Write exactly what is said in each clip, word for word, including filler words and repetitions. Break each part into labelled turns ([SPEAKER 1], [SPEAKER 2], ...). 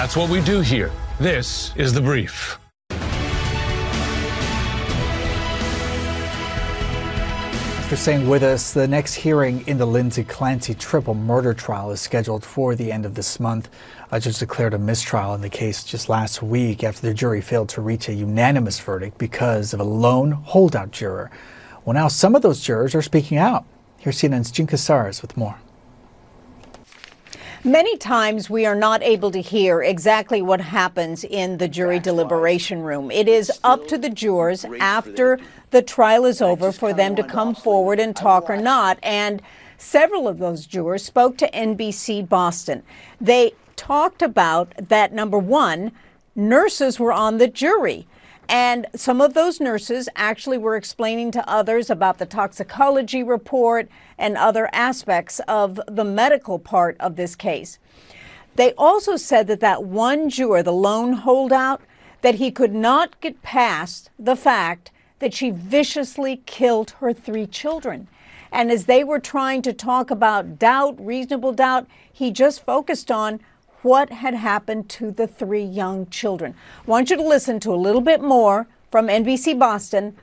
[SPEAKER 1] That's what we do here. This is The Brief.
[SPEAKER 2] For staying with us, the next hearing in the Lindsay Clancy triple murder trial is scheduled for the end of this month. A judge declared a mistrial in the case just last week after the jury failed to reach a unanimous verdict because of a lone holdout juror. Well, now some of those jurors are speaking out. Here's C N N's Jean Casares with more.
[SPEAKER 3] Many times we are not able to hear exactly what happens in the jury deliberation room. It is up to the jurors after the trial is over for them to come forward and talk or not. And several of those jurors spoke to N B C Boston. They talked about that, number one, nurses were on the jury. And some of those nurses actually were explaining to others about the toxicology report and other aspects of the medical part of this case. They also said that that one juror, the lone holdout, that he could not get past the fact that she viciously killed her three children. And as they were trying to talk about doubt, reasonable doubt, he just focused on what had happened to the three young children. I want you to listen to a little bit more from N B C Boston.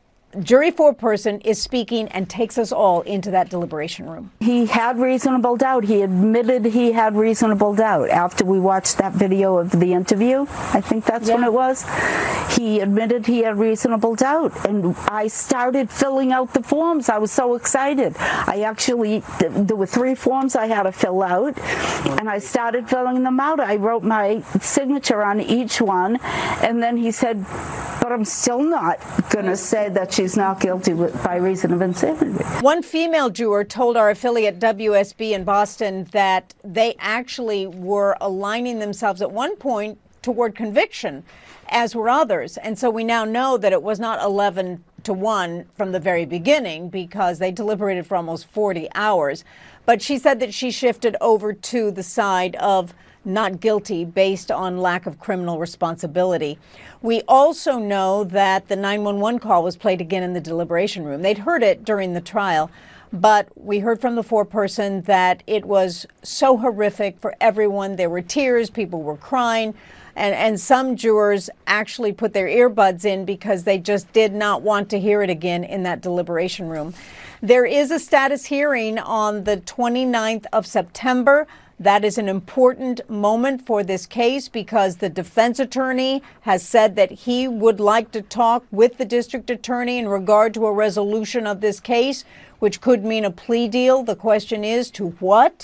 [SPEAKER 3] Jury foreperson is speaking and takes us all into that deliberation room.
[SPEAKER 4] He had reasonable doubt. He admitted he had reasonable doubt after we watched that video of the interview. I think that's yeah. when it was. He admitted he had reasonable doubt. And I started filling out the forms. I was so excited. I actually, there were three forms I had to fill out, and I started filling them out. I wrote my signature on each one, and then he said, but I'm still not going to say that she's not guilty by reason of insanity.
[SPEAKER 3] One female juror told our affiliate W S B in Boston that they actually were aligning themselves at one point toward conviction, as were others. And so we now know that it was not eleven to one from the very beginning because they deliberated for almost forty hours. But she said that she shifted over to the side of not guilty based on lack of criminal responsibility. We also know that the nine one one call was played again in the deliberation room. They'd heard it during the trial, but we heard from the foreperson that it was so horrific for everyone. There were tears, people were crying, and, and some jurors actually put their earbuds in because they just did not want to hear it again in that deliberation room. There is a status hearing on the twenty-ninth of September. That is an important moment for this case because the defense attorney has said that he would like to talk with the district attorney in regard to a resolution of this case, which could mean a plea deal. The question is to what?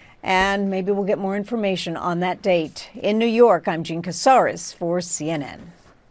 [SPEAKER 3] And maybe we'll get more information on that date. In New York, I'm Jean Casares for C N N.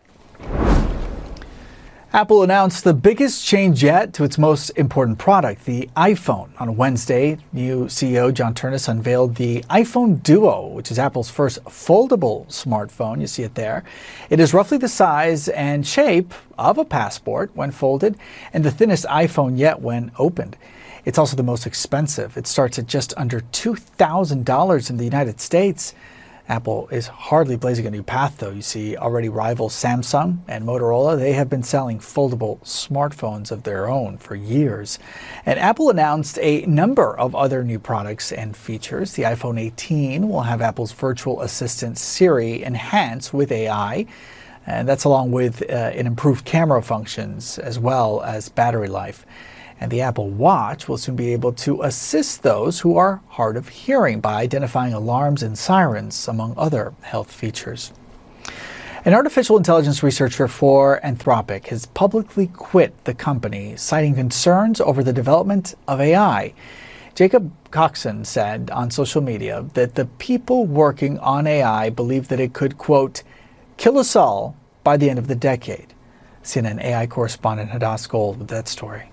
[SPEAKER 2] Apple announced the biggest change yet to its most important product, the iPhone. On Wednesday, new C E O John Ternus unveiled the iPhone Duo, which is Apple's first foldable smartphone. You see it there. It is roughly the size and shape of a passport when folded, and the thinnest iPhone yet when opened. It's also the most expensive. It starts at just under two thousand dollars in the United States. Apple is hardly blazing a new path, though. You see, already rivals Samsung and Motorola, they have been selling foldable smartphones of their own for years. And Apple announced a number of other new products and features. The iPhone eighteen will have Apple's virtual assistant Siri enhanced with A I. And that's along with uh, an improved camera functions as well as battery life. And the Apple Watch will soon be able to assist those who are hard of hearing by identifying alarms and sirens, among other health features. An artificial intelligence researcher for Anthropic has publicly quit the company, citing concerns over the development of A I. Jacob Coxon said on social media that the people working on A I believe that it could, quote, kill us all by the end of the decade. C N N A I correspondent Hadass Gold with that story.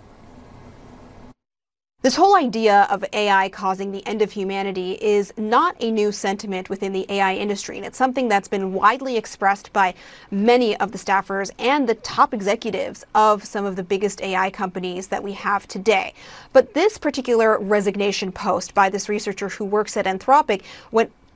[SPEAKER 5] This whole idea of A I causing the end of humanity is not a new sentiment within the A I industry, and it's something that's been widely expressed by many of the staffers and the top executives of some of the biggest A I companies that we have today. But this particular resignation post by this researcher who works at Anthropic went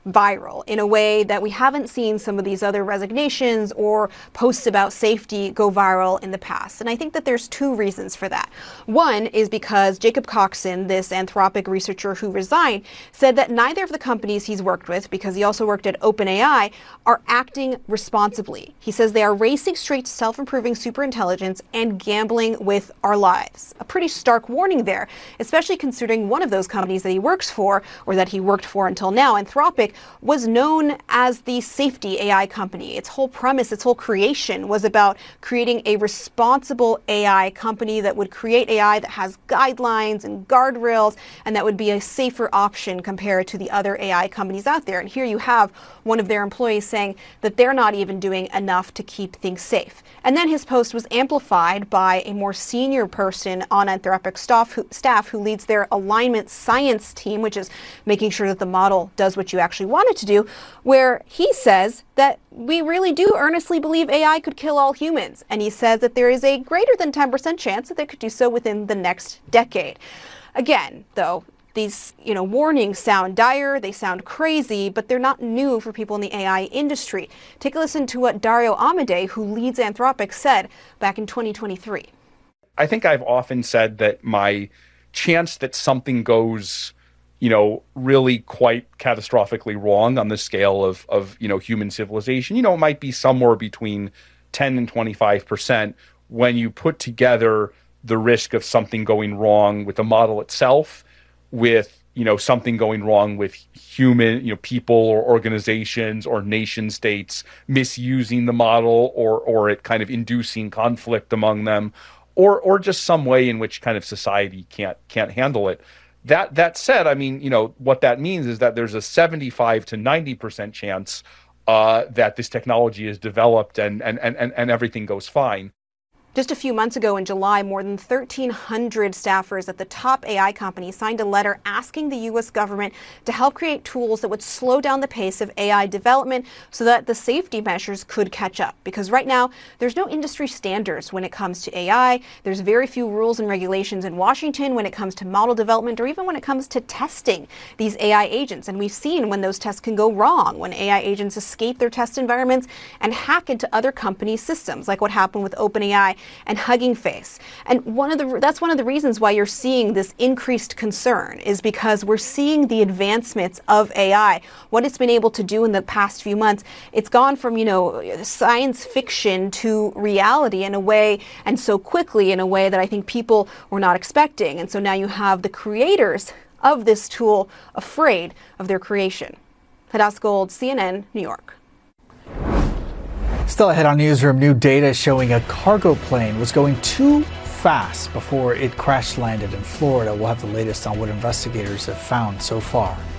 [SPEAKER 5] viral in a way that we haven't seen some of these other resignations or posts about safety go viral in the past. And I think that there's two reasons for that. One is because Jacob Coxon, this Anthropic researcher who resigned, said that neither of the companies he's worked with, because he also worked at OpenAI, are acting responsibly. He says they are racing straight to self-improving superintelligence and gambling with our lives. A pretty stark warning there, especially considering one of those companies that he works for, or that he worked for until now, Anthropic, was known as the safety A I company. Its whole premise, its whole creation was about creating a responsible A I company that would create A I that has guidelines and guardrails and that would be a safer option compared to the other A I companies out there. And here you have one of their employees saying that they're not even doing enough to keep things safe. And then his post was amplified by a more senior person on Anthropic staff who, staff who leads their alignment science team, which is making sure that the model does what you actually want it to do, where he says that we really do earnestly believe A I could kill all humans. And he says that there is a greater than ten percent chance that they could do so within the next decade. Again, though, these, you know, warnings sound dire, they sound crazy, but they're not new for people in the A I industry. Take a listen to what Dario Amodei, who leads Anthropic, said back in twenty twenty-three.
[SPEAKER 6] I think I've often said that my chance that something goes, you know, really quite catastrophically wrong on the scale of, of, you know, human civilization, you know, it might be somewhere between ten and twenty-five percent when you put together the risk of something going wrong with the model itself, with, you know, something going wrong with human, you know, people or organizations or nation states misusing the model, or or it kind of inducing conflict among them, or or just some way in which kind of society can't can't handle it. That that said, I mean, you know, what that means is that there's a seventy-five to ninety percent chance uh, that this technology is developed and and and and everything goes fine.
[SPEAKER 5] Just a few months ago in July, more than thirteen hundred staffers at the top A I company signed a letter asking the U S government to help create tools that would slow down the pace of A I development so that the safety measures could catch up. Because right now, there's no industry standards when it comes to A I. There's very few rules and regulations in Washington when it comes to model development, or even when it comes to testing these A I agents. And we've seen when those tests can go wrong, when A I agents escape their test environments and hack into other companies' systems, like what happened with OpenAI and Hugging Face. And one of the that's one of the reasons why you're seeing this increased concern, is because we're seeing the advancements of A I, what it's been able to do in the past few months. It's gone from, you know, science fiction to reality in a way, and so quickly in a way that I think people were not expecting. And so now you have the creators of this tool afraid of their creation. Hadass Gold, C N N, New York.
[SPEAKER 2] Still ahead on Newsroom, new data showing a cargo plane was going too fast before it crash landed in Florida. We'll have the latest on what investigators have found so far.